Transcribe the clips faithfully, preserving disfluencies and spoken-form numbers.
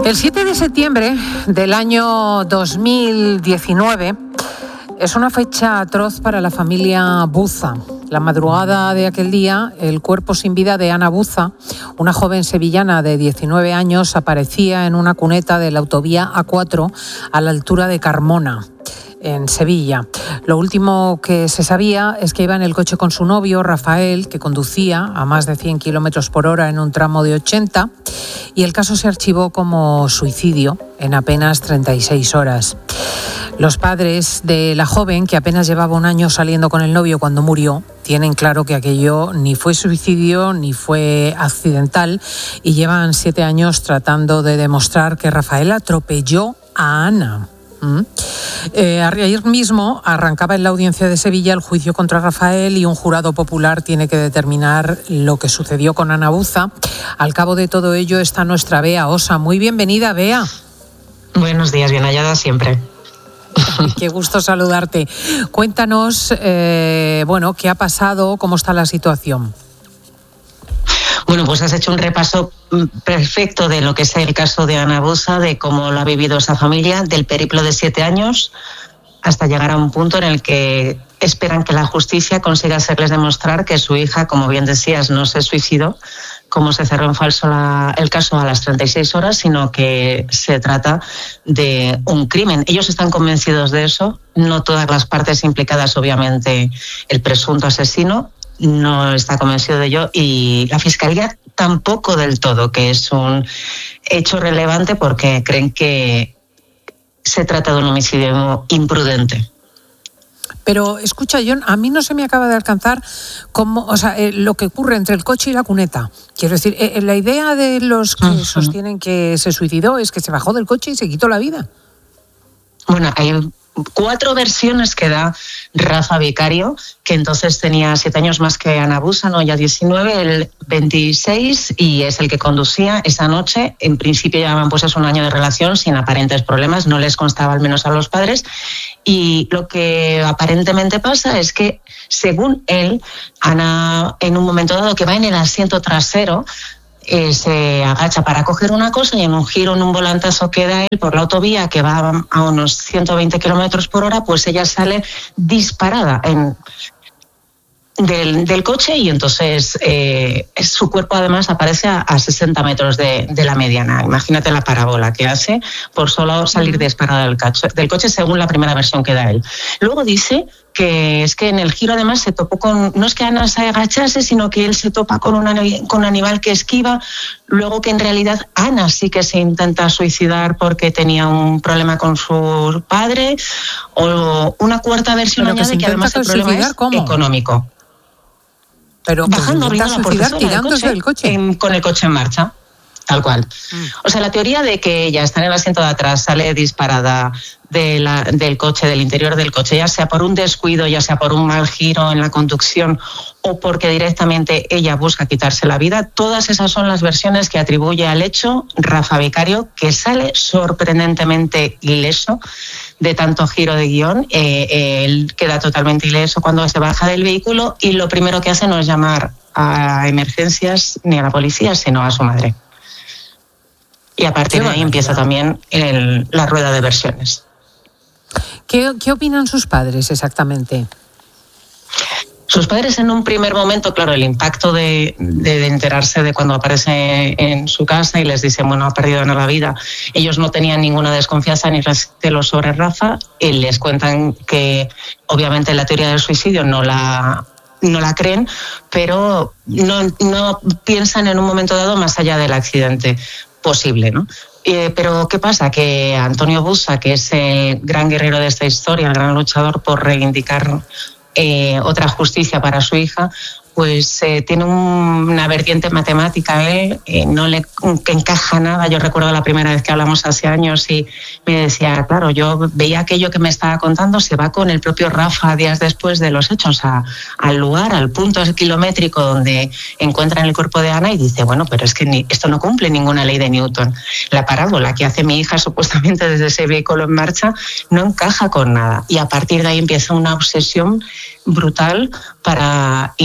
El siete de septiembre del año dos mil diecinueve es una fecha atroz para la familia Buza. La madrugada de aquel día, el cuerpo sin vida de Ana Buza, una joven sevillana de diecinueve años, aparecía en una cuneta de la autovía A cuatro a la altura de Carmona, en Sevilla. Lo último que se sabía es que iba en el coche con su novio, Rafael, que conducía a más de cien kilómetros por hora en un tramo de ochenta, y el caso se archivó como suicidio en apenas treinta y seis horas. Los padres de la joven, que apenas llevaba un año saliendo con el novio cuando murió, tienen claro que aquello ni fue suicidio ni fue accidental, y llevan siete años tratando de demostrar que Rafael atropelló a Ana. ¿Mm? Eh, ayer mismo arrancaba en la audiencia de Sevilla el juicio contra Rafael y un jurado popular tiene que determinar lo que sucedió con Ana Buza. Al cabo de todo ello está nuestra Bea Osa. Muy bienvenida, Bea. Buenos días, bien hallada siempre. Qué gusto saludarte. Cuéntanos, eh, bueno, ¿qué ha pasado? ¿Cómo está la situación? Bueno, pues has hecho un repaso perfecto de lo que es el caso de Ana Buza, de cómo lo ha vivido esa familia, del periplo de siete años, hasta llegar a un punto en el que esperan que la justicia consiga hacerles demostrar que su hija, como bien decías, no se suicidó, como se cerró en falso la, el caso a las treinta y seis horas, sino que se trata de un crimen. Ellos están convencidos de eso, no todas las partes implicadas, obviamente el presunto asesino no está convencido de ello y la Fiscalía tampoco del todo, que es un hecho relevante porque creen que se trata de un homicidio imprudente. Pero escucha, John, a mí no se me acaba de alcanzar cómo, o sea, eh, lo que ocurre entre el coche y la cuneta. Quiero decir, eh, la idea de los que uh-huh. sostienen que se suicidó es que se bajó del coche y se quitó la vida. Bueno, hay cuatro versiones que da Rafa Vicario, que entonces tenía siete años más que Ana Buza, no, ya diecinueve, el veintiséis, y es el que conducía esa noche. En principio llevaban pues es un año de relación sin aparentes problemas, no les constaba al menos a los padres, y lo que aparentemente pasa es que, según él, Ana en un momento dado que va en el asiento trasero, Eh, se agacha para coger una cosa y en un giro, en un volantazo que da él por la autovía que va a unos ciento veinte kilómetros por hora, pues ella sale disparada en, del, del coche y entonces eh, su cuerpo además aparece a, a sesenta metros de, de la mediana. Imagínate la parábola que hace por solo salir disparada del, cacho, del coche, según la primera versión que da él. Luego dice que es que en el giro además se topó con, no es que Ana se agachase, sino que él se topa con, una, con un animal que esquiva, luego que en realidad Ana sí que se intenta suicidar porque tenía un problema con su padre, o una cuarta versión Pero añade que, que además el problema es ¿cómo? Económico. Pero bajando arriba de la portezuela tirándose del coche, en, con el coche en marcha. Tal cual. Mm. O sea, la teoría de que ella está en el asiento de atrás, sale disparada de la, del coche, del interior del coche, ya sea por un descuido, ya sea por un mal giro en la conducción o porque directamente ella busca quitarse la vida, todas esas son las versiones que atribuye al hecho Rafa Vicario, que sale sorprendentemente ileso de tanto giro de guión. Eh, él queda totalmente ileso cuando se baja del vehículo y lo primero que hace no es llamar a emergencias ni a la policía, sino a su madre. Y a partir de ahí empieza también el, la rueda de versiones. ¿Qué, ¿Qué opinan sus padres exactamente? Sus padres en un primer momento, claro, el impacto de, de, de enterarse de cuando aparece en su casa y les dice, bueno, ha perdido la vida. Ellos no tenían ninguna desconfianza ni recelo sobre Rafa. Y les cuentan que obviamente la teoría del suicidio no la... no la creen, pero no, no piensan en un momento dado más allá del accidente posible, ¿no? Eh, pero ¿qué pasa? Que Antonio Buza, que es el gran guerrero de esta historia, el gran luchador por reivindicar eh, otra justicia para su hija, pues eh, tiene un, una vertiente matemática, él eh, no le que encaja nada. Yo recuerdo la primera vez que hablamos hace años y me decía, claro, yo veía aquello que me estaba contando, se va con el propio Rafa días después de los hechos a, al lugar, al punto kilométrico donde encuentran el cuerpo de Ana y dice, bueno, pero es que ni, esto no cumple ninguna ley de Newton. La parábola que hace mi hija supuestamente desde ese vehículo en marcha no encaja con nada. Y a partir de ahí empieza una obsesión brutal para intentar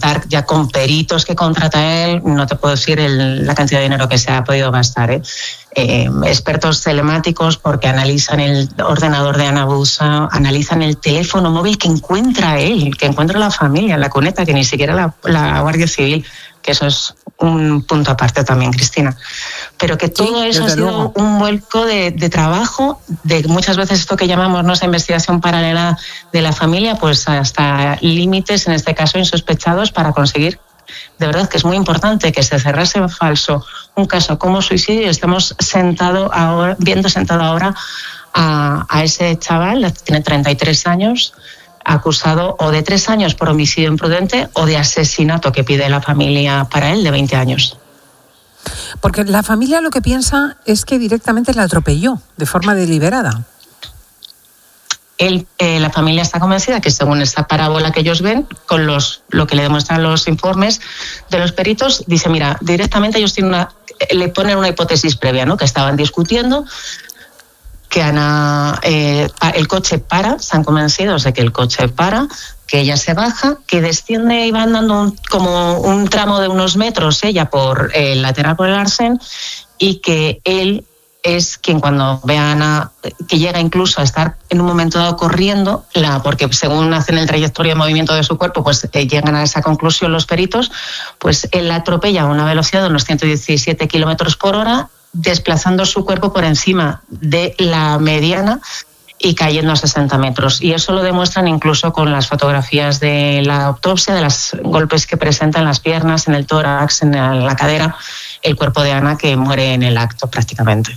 empezar ya con peritos que contrata él, no te puedo decir el, la cantidad de dinero que se ha podido gastar, ¿eh? Eh, expertos telemáticos porque analizan el ordenador de Ana Busa, analizan el teléfono móvil que encuentra él, que encuentra la familia, la cuneta, que ni siquiera la, la Guardia Civil, que eso es un punto aparte también, Cristina. Pero que todo sí, eso ha sido luego un vuelco de, de trabajo, de muchas veces esto que llamamos, ¿no?, esa investigación paralela de la familia, pues hasta límites, en este caso insospechados, para conseguir, de verdad que es muy importante que se cerrase en falso un caso como suicidio, y estamos sentado ahora, viendo sentado ahora a, a ese chaval, tiene treinta y tres años, acusado o de tres años por homicidio imprudente o de asesinato que pide la familia para él de veinte años. Porque la familia lo que piensa es que directamente la atropelló de forma deliberada. Él, eh, la familia está convencida que según esta parábola que ellos ven, con los lo que le demuestran los informes de los peritos, dice, mira, directamente ellos tienen una, le ponen una hipótesis previa, ¿no?, que estaban discutiendo, que Ana, eh, el coche para, están convencidos de que el coche para, que ella se baja, que desciende y va andando un, como un tramo de unos metros ella por el lateral por el arcén, y que él es quien cuando ve a Ana, que llega incluso a estar en un momento dado corriendo, la, porque según hacen el trayectoria de movimiento de su cuerpo, pues eh, llegan a esa conclusión los peritos, pues él la atropella a una velocidad de unos ciento diecisiete kilómetros por hora, desplazando su cuerpo por encima de la mediana y cayendo a sesenta metros. Y eso lo demuestran incluso con las fotografías de la autopsia, de los golpes que presenta en las piernas, en el tórax, en la cadera, el cuerpo de Ana, que muere en el acto prácticamente.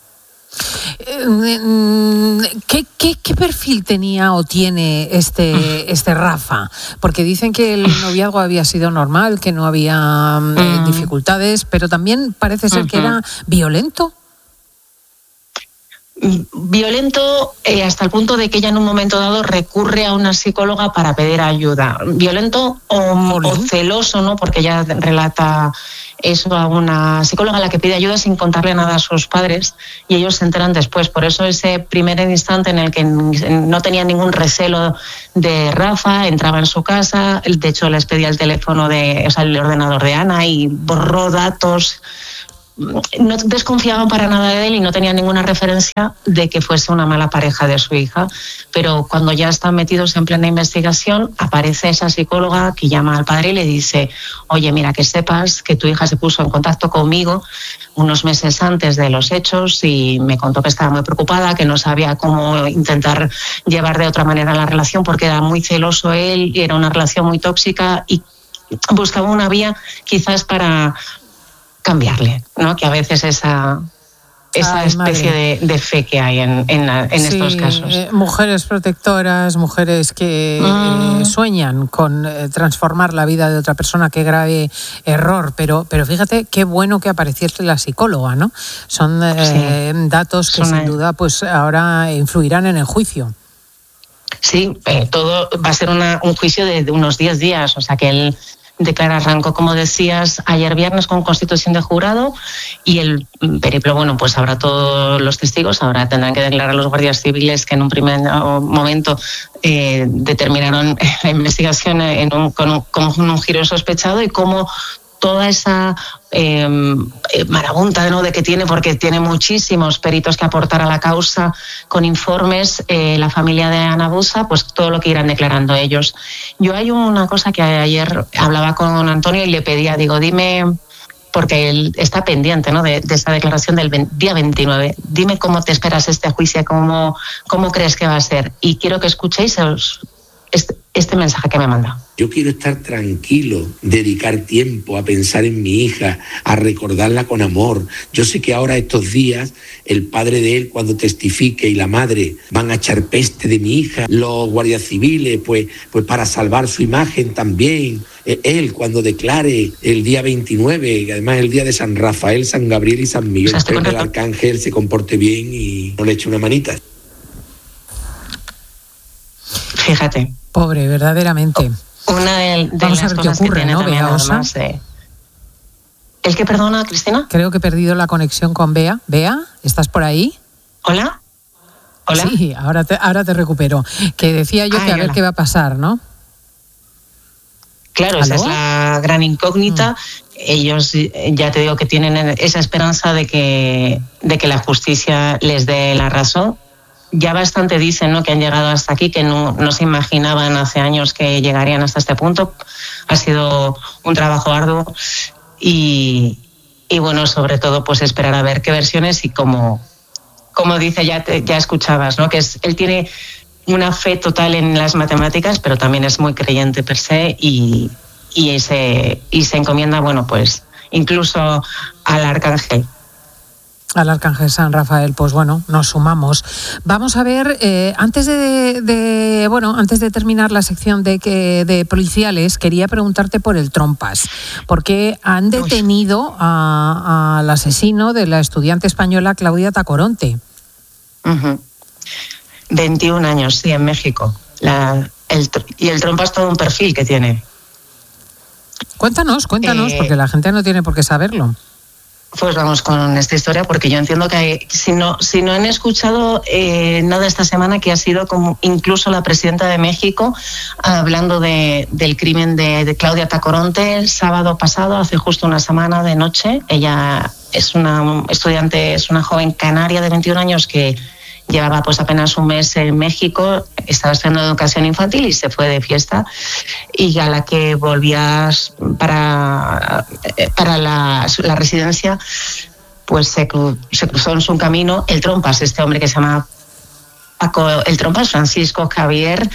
¿Qué, qué, qué perfil tenía o tiene este, este Rafa? Porque dicen que el noviazgo había sido normal, que no había eh, dificultades, pero también parece ser que era violento. Violento eh, hasta el punto de que ella en un momento dado recurre a una psicóloga para pedir ayuda. Violento o, o celoso, ¿no? Porque ella relata eso a una psicóloga a la que pide ayuda sin contarle nada a sus padres, y ellos se enteran después. Por eso ese primer instante en el que no tenía ningún recelo de Rafa, entraba en su casa, de hecho les pedía el teléfono, de, o sea, el ordenador de Ana, y borró datos. No desconfiaban para nada de él y no tenían ninguna referencia de que fuese una mala pareja de su hija, pero cuando ya están metidos en plena investigación, aparece esa psicóloga que llama al padre y le dice, oye, mira, que sepas que tu hija se puso en contacto conmigo unos meses antes de los hechos y me contó que estaba muy preocupada, que no sabía cómo intentar llevar de otra manera la relación porque era muy celoso él y era una relación muy tóxica, y buscaba una vía quizás para cambiarle, ¿no? Que a veces esa esa Ay, especie de, de fe que hay en, en, en sí, estos casos. Eh, mujeres protectoras, mujeres que mm. eh, sueñan con eh, transformar la vida de otra persona. Qué grave error, pero pero fíjate qué bueno que apareciese la psicóloga, ¿no? Son eh, sí. datos que Son sin el... duda pues ahora influirán en el juicio. Sí, eh, todo va a ser una, un juicio de, de unos diez días, o sea que él declara, arrancó, como decías, ayer viernes con constitución de jurado, y el periplo, bueno, pues habrá todos los testigos, ahora tendrán que declarar los guardias civiles que en un primer momento eh, determinaron la investigación en un, con, un, con un giro sospechado, y cómo toda esa eh, marabunta, ¿no?, de que tiene, porque tiene muchísimos peritos que aportar a la causa con informes, eh, la familia de Ana Busa, pues todo lo que irán declarando ellos. Yo hay una cosa que ayer hablaba con Antonio y le pedía, digo, dime, porque él está pendiente, ¿no?, de, de esa declaración del día veintinueve, dime cómo te esperas este juicio, cómo, cómo crees que va a ser, y quiero que escuchéis los, este, este mensaje que me manda. Yo quiero estar tranquilo, dedicar tiempo a pensar en mi hija, a recordarla con amor. Yo sé que ahora estos días el padre de él, cuando testifique, y la madre van a echar peste de mi hija. Los guardias civiles, pues, pues para salvar su imagen también. Él, cuando declare el día veintinueve, que además es el día de San Rafael, San Gabriel y San Miguel, espero que el arcángel se comporte bien y no le eche una manita. Fíjate. Pobre, verdaderamente. Una de, de Vamos las a ver cosas qué ocurre, que tiene ¿no, también, Bea Osa? además, eh... ¿El que perdona, Cristina? Creo que he perdido la conexión con Bea. Bea, ¿estás por ahí? ¿Hola? ¿Hola? Sí, ahora te, ahora te recupero. Que decía yo Ay, que a hola. ver qué va a pasar, ¿no? Claro, ¿Aló? esa es la gran incógnita. Mm. Ellos, ya te digo, que tienen esa esperanza de que, de que la justicia les dé la razón. Ya bastante dicen, ¿no?, que han llegado hasta aquí, que no, no se imaginaban hace años que llegarían hasta este punto. Ha sido un trabajo arduo y, y bueno, sobre todo, pues esperar a ver qué versiones y como, como dice, ya, te, ya escuchabas, ¿no?, que es, él tiene una fe total en las matemáticas, pero también es muy creyente per se y, y, se, y se encomienda, bueno, pues incluso al arcángel. Al Arcángel San Rafael, pues bueno, nos sumamos. Vamos a ver, eh, antes de, de bueno, antes de terminar la sección de que de policiales, quería preguntarte por el Trompas, porque han detenido a, al asesino de la estudiante española Claudia Tacoronte. Uh-huh. veintiún años, sí, en México. La, el, y el Trompas todo un perfil que tiene. Cuéntanos, cuéntanos, eh... porque la gente no tiene por qué saberlo. Pues vamos con esta historia, porque yo entiendo que hay, si no si no han escuchado eh, nada esta semana, que ha sido como incluso la presidenta de México hablando de, del crimen de, de Claudia Tacoronte el sábado pasado, hace justo una semana de noche. Ella es una estudiante, es una joven canaria de veintiún años que llevaba pues apenas un mes en México, estaba estudiando educación infantil y se fue de fiesta, y a la que volvía para, para la, la residencia, pues se, se cruzó en su camino el Trompas, este hombre que se llama Paco, el Trompas, Francisco Javier,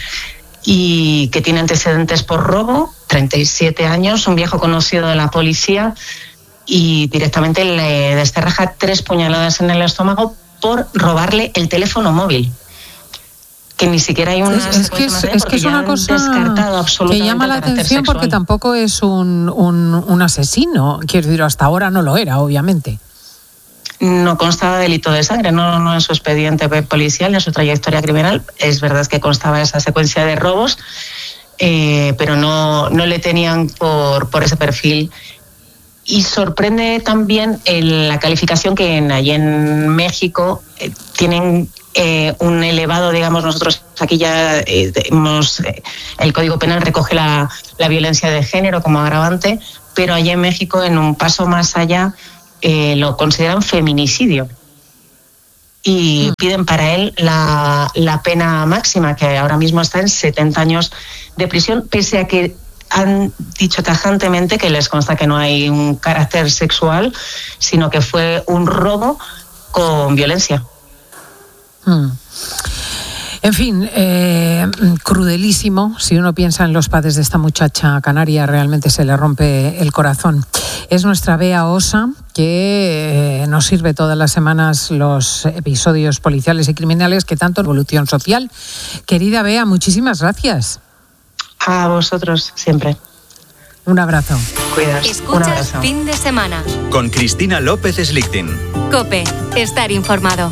y que tiene antecedentes por robo, treinta y siete años, un viejo conocido de la policía, y directamente le desterraja tres puñaladas en el estómago por robarle el teléfono móvil. Que ni siquiera hay una... Es, es que es, es, que es una cosa que llama la atención, porque tampoco es un, un, un asesino. Quiero decir, hasta ahora no lo era, obviamente. No constaba delito de sangre, no, no en su expediente policial, en su trayectoria criminal. Es verdad que constaba esa secuencia de robos, eh, pero no, no le tenían por, por ese perfil. Y sorprende también el, la calificación que en, allí en México eh, tienen eh, un elevado, digamos, nosotros aquí ya eh, hemos, eh, el Código Penal recoge la, la violencia de género como agravante, pero allí en México, en un paso más allá, eh, lo consideran feminicidio. Y piden para él la, la pena máxima, que ahora mismo está en setenta años de prisión, pese a que han dicho tajantemente que les consta que no hay un carácter sexual, sino que fue un robo con violencia. Hmm. En fin, eh, crudelísimo. Si uno piensa en los padres de esta muchacha canaria, realmente se le rompe el corazón. Es nuestra Bea Osa, que eh, nos sirve todas las semanas los episodios policiales y criminales que tanto evolución social. Querida Bea, muchísimas gracias. A vosotros, siempre. Un abrazo. Cuidas. Escuchas Fin de Semana con Cristina López Slichting. COPE, estar informado.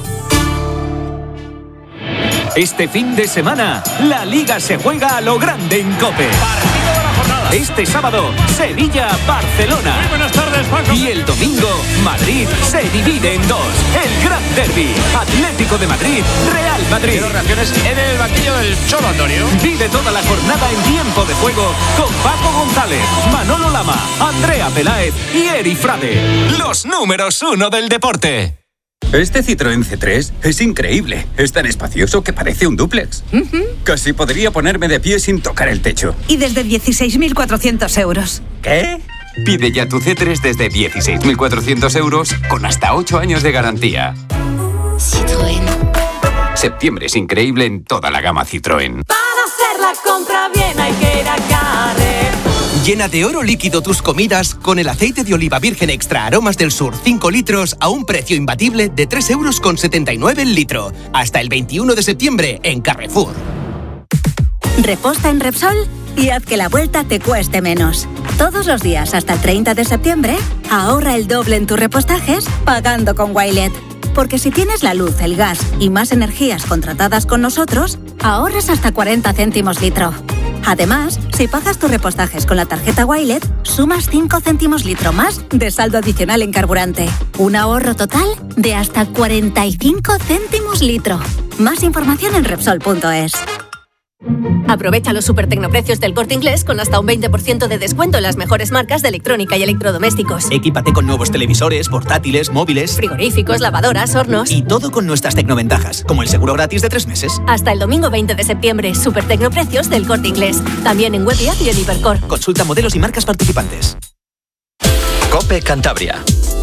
Este fin de semana, la Liga se juega a lo grande en COPE. Partido de la jornada. Este sábado, Sevilla-Barcelona. Muy buenas tardes, Paco. Y el domingo, Madrid se divide en dos. El Gran Derbi, Atlético de Madrid, Real Madrid. Quiero reacciones en el banquillo del Cholo, Antonio. Vive toda la jornada en tiempo de juego con Paco González, Manolo Lama, Andrea Peláez y Eri Frade. Los números uno del deporte. Este Citroën C tres es increíble. Es tan espacioso que parece un dúplex. Uh-huh. Casi podría ponerme de pie sin tocar el techo. Y desde dieciséis mil cuatrocientos euros. ¿Qué? Pide ya tu C tres desde dieciséis mil cuatrocientos euros con hasta ocho años de garantía. Citroën. Septiembre es increíble en toda la gama Citroën. Para hacer la compra bien hay que ir a Carrefour. Llena de oro líquido tus comidas con el aceite de oliva virgen extra Aromas del Sur cinco litros a un precio imbatible de tres euros con setenta y nueve el litro. Hasta el veintiuno de septiembre en Carrefour. Reposta en Repsol y haz que la vuelta te cueste menos. Todos los días hasta el treinta de septiembre, ahorra el doble en tus repostajes pagando con Wilet. Porque si tienes la luz, el gas y más energías contratadas con nosotros, ahorras hasta cuarenta céntimos litro. Además, si pagas tus repostajes con la tarjeta Wilet, sumas cinco céntimos litro más de saldo adicional en carburante. Un ahorro total de hasta cuarenta y cinco céntimos litro. Más información en Repsol punto es. Aprovecha los super tecnoprecios del Corte Inglés con hasta un veinte por ciento de descuento en las mejores marcas de electrónica y electrodomésticos. Equípate con nuevos televisores, portátiles, móviles, frigoríficos, lavadoras, hornos. Y todo con nuestras tecnoventajas, como el seguro gratis de tres meses. Hasta el domingo veinte de septiembre, super tecnoprecios del Corte Inglés. También en web y app y en Hipercor. Consulta modelos y marcas participantes. COPE Cantabria.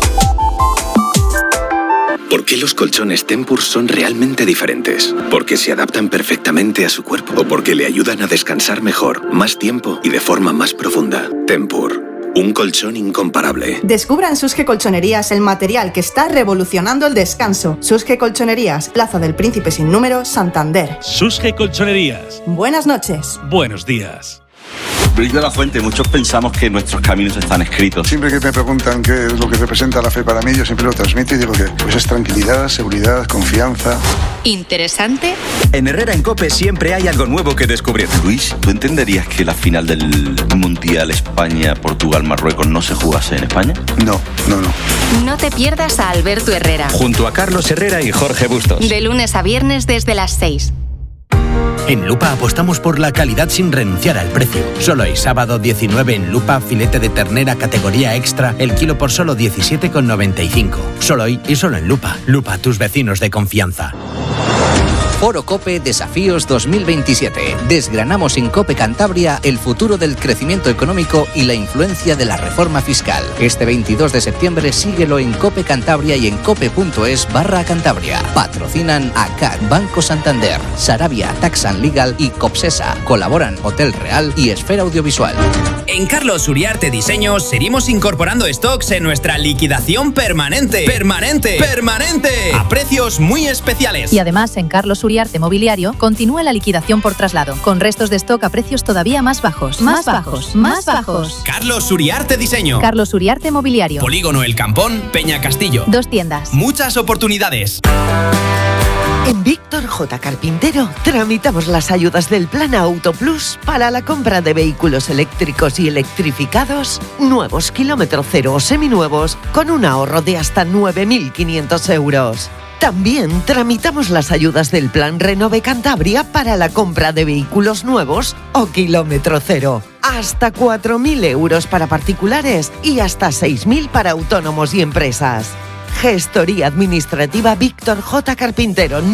¿Por qué los colchones Tempur son realmente diferentes? ¿Porque se adaptan perfectamente a su cuerpo? ¿O porque le ayudan a descansar mejor, más tiempo y de forma más profunda? Tempur, un colchón incomparable. Descubra en Susge Colchonerías el material que está revolucionando el descanso. Susge Colchonerías, Plaza del Príncipe sin número, Santander. Susge Colchonerías. Buenas noches. Buenos días. Brillo de la Fuente, muchos pensamos que nuestros caminos están escritos. Siempre que me preguntan qué es lo que representa la fe para mí, yo siempre lo transmito y digo que pues es tranquilidad, seguridad, confianza. ¿Interesante? En Herrera en COPE siempre hay algo nuevo que descubrir. Luis, ¿tú entenderías que la final del Mundial España-Portugal-Marruecos no se jugase en España? No, no, no. No te pierdas a Alberto Herrera. Junto a Carlos Herrera y Jorge Bustos. De lunes a viernes desde las seis. En Lupa apostamos por la calidad sin renunciar al precio. Solo hoy, sábado diecinueve, en Lupa, filete de ternera categoría extra, el kilo por solo diecisiete con noventa y cinco. Solo hoy y solo en Lupa. Lupa, tus vecinos de confianza. Foro COPE Desafíos dos mil veintisiete. Desgranamos en COPE Cantabria el futuro del crecimiento económico y la influencia de la reforma fiscal. Este veintidós de septiembre síguelo en COPE Cantabria y en cope.es barra Cantabria. Patrocinan A C A C, Banco Santander, Sarabia, Tax and Legal y Copsesa. Colaboran Hotel Real y Esfera Audiovisual. En Carlos Uriarte Diseños seguimos incorporando stocks en nuestra liquidación permanente. ¡Permanente! ¡Permanente! A precios muy especiales. Y además en Carlos Uriarte Mobiliario continúa la liquidación por traslado, con restos de stock a precios todavía más bajos. Más, más bajos, más bajos. Carlos Uriarte Diseño. Carlos Uriarte Mobiliario. Polígono El Campón, Peña Castillo. Dos tiendas. Muchas oportunidades. En Víctor J. Carpintero tramitamos las ayudas del Plan Auto Plus para la compra de vehículos eléctricos y electrificados, nuevos kilómetro cero o seminuevos, con un ahorro de hasta nueve mil quinientos euros. También tramitamos las ayudas del Plan Renove Cantabria para la compra de vehículos nuevos o kilómetro cero. Hasta cuatro mil euros para particulares y hasta seis mil para autónomos y empresas. Gestoría Administrativa Víctor J. Carpintero.